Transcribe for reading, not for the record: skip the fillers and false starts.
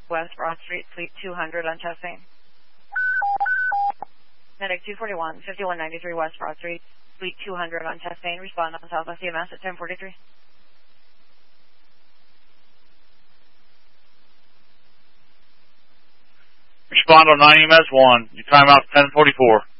West Broad Street, Suite 200 on Chastain. Medic 241, 5193 West Broad Street, Suite 200 on Chastain. Respond on Southwest EMS at 1043. Respond on 9 EMS 1. Your timeout 1044.